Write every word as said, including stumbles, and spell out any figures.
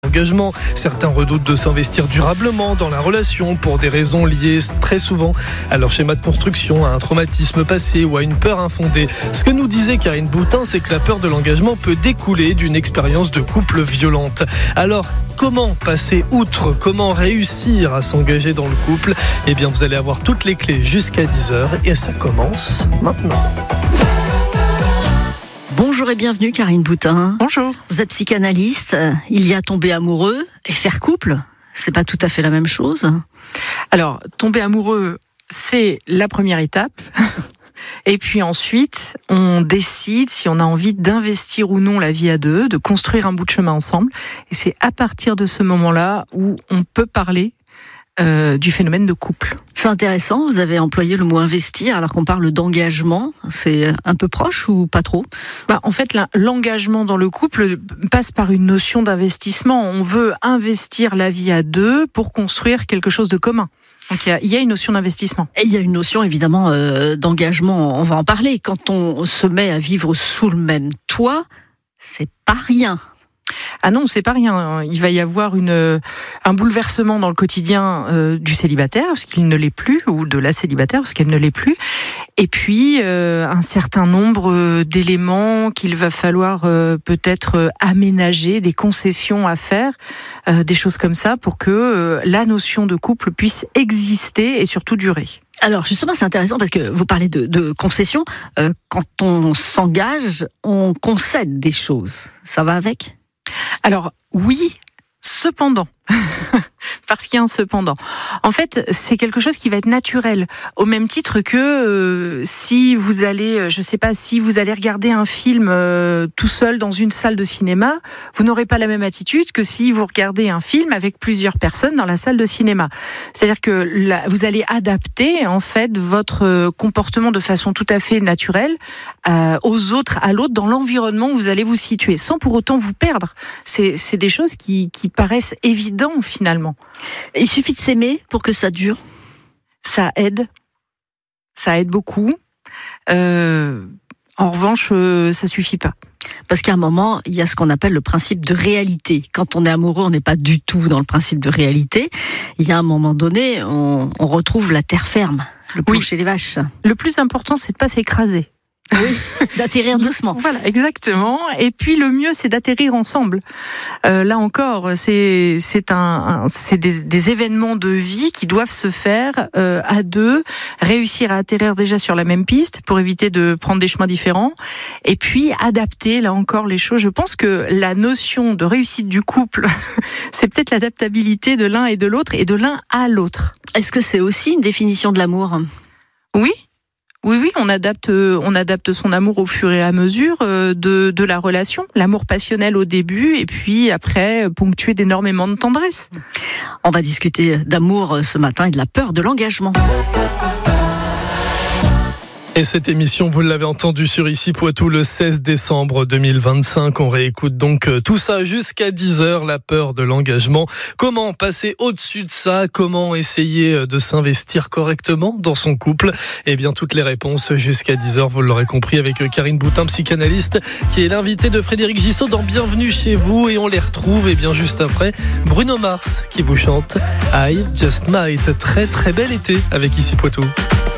engagement. Certains redoutent de s'investir durablement dans la relation pour des raisons liées très souvent à leur schéma de construction, à un traumatisme passé ou à une peur infondée. Ce que nous disait Karine Boutin, c'est que la peur de l'engagement peut découler d'une expérience de couple violente. Alors, comment passer outre ? Comment réussir à s'engager dans le couple ? Eh bien, vous allez avoir toutes les clés jusqu'à dix heures et ça commence maintenant. Bonjour et bienvenue Karine Boutin. Bonjour. Vous êtes psychanalyste. Il y a tomber amoureux et faire couple. C'est pas tout à fait la même chose. Alors, tomber amoureux, c'est la première étape. Et puis ensuite, on décide si on a envie d'investir ou non la vie à deux, de construire un bout de chemin ensemble. Et c'est à partir de ce moment-là où on peut parler euh, du phénomène de couple. C'est intéressant, vous avez employé le mot investir alors qu'on parle d'engagement. C'est un peu proche ou pas trop ? Bah, en fait, l'engagement dans le couple passe par une notion d'investissement. On veut investir la vie à deux pour construire quelque chose de commun. Donc il y a, il y a une notion d'investissement. Et il y a une notion évidemment euh, d'engagement, on va en parler. Quand on se met à vivre sous le même toit, c'est pas rien. Ah non, c'est pas rien. Il va y avoir une, un bouleversement dans le quotidien euh, du célibataire, parce qu'il ne l'est plus, ou de la célibataire, parce qu'elle ne l'est plus. Et puis, euh, un certain nombre d'éléments qu'il va falloir euh, peut-être aménager, des concessions à faire, euh, des choses comme ça, pour que euh, la notion de couple puisse exister et surtout durer. Alors justement, c'est intéressant parce que vous parlez de, de concessions. Euh, quand on s'engage, on concède des choses. Ça va avec ? Alors oui, cependant, parce qu'il y a un cependant. En fait, c'est quelque chose qui va être naturel, au même titre que euh, si vous allez, je sais pas, si vous allez regarder un film euh, tout seul dans une salle de cinéma, vous n'aurez pas la même attitude que si vous regardez un film avec plusieurs personnes dans la salle de cinéma. C'est-à-dire que là, vous allez adapter en fait votre comportement de façon tout à fait naturelle euh, aux autres, à l'autre, dans l'environnement où vous allez vous situer, sans pour autant vous perdre. C'est, c'est des choses qui, qui paraissent évidentes finalement. Il suffit de s'aimer pour que ça dure. Ça aide, ça aide beaucoup. Euh, en revanche, euh, ça suffit pas. Parce qu'à un moment, il y a ce qu'on appelle le principe de réalité. Quand on est amoureux, on n'est pas du tout dans le principe de réalité. Il y a un moment donné, on, on retrouve la terre ferme, le clou oui. chez les vaches. Le plus important, c'est de pas s'écraser. Oui, d'atterrir doucement. Voilà, exactement. Et puis le mieux, c'est d'atterrir ensemble. Euh, là encore, c'est c'est un, un c'est des, des événements de vie qui doivent se faire euh, à deux, réussir à atterrir déjà sur la même piste pour éviter de prendre des chemins différents, et puis adapter là encore les choses. Je pense que la notion de réussite du couple, c'est peut-être l'adaptabilité de l'un et de l'autre et de l'un à l'autre. Est-ce que c'est aussi une définition de l'amour ? Oui. Oui, oui, on adapte, on adapte son amour au fur et à mesure de, de la relation. L'amour passionnel au début et puis après ponctué d'énormément de tendresse. On va discuter d'amour ce matin et de la peur de l'engagement. Et cette émission, vous l'avez entendu sur Ici Poitou le seize décembre deux mille vingt-cinq. On réécoute donc tout ça jusqu'à dix heures, la peur de l'engagement. Comment passer au-dessus de ça ? Comment essayer de s'investir correctement dans son couple ? Eh bien, toutes les réponses jusqu'à dix heures, vous l'aurez compris, avec Karine Boutin, psychanalyste, qui est l'invitée de Frédéric Gissot dans Bienvenue chez vous. Et on les retrouve, et bien juste après, Bruno Mars qui vous chante I Just Might. Très très bel été avec Ici Poitou.